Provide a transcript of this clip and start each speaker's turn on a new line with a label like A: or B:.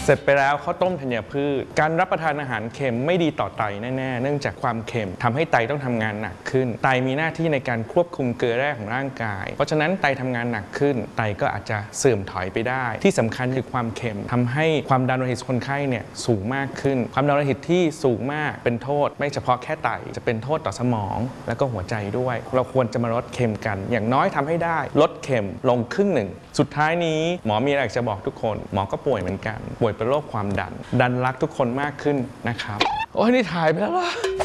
A: เสร็จไปแล้วข้าวต้มธัญพืชการรับประทานอาหารเค็มไม่ดีต่อไตแน่ๆเนื่องจากความเค็มทำให้ไตต้องทำงานหนักขึ้นไตมีหน้าที่ในการควบคุมเกลือแร่ของร่างกายเพราะฉะนั้นไตทำงานหนักขึ้นไตก็อาจจะเสื่อมถอยไปได้ที่สำคัญคือความเค็มทำให้ความดันโลหิตคนไข้เนี่ยสูงมากขึ้นความดันโลหิตที่สูงมากเป็นโทษไม่เฉพาะแค่ไตจะเป็นโทษต่อสมองและก็หัวใจด้วยเราควรจะมาลดเค็มกันอย่างน้อยทำให้ได้ลดเค็มลงครึ่งหนึ่งสุดท้ายนี้หมอมีอะไรจะบอกทุกคนหมอก็ป่วยเหมือนกันป่วยเป็นโรคความดันรักทุกคนมากขึ้นนะครับโอ้ยนี่ถ่ายไปแล้วล่ะ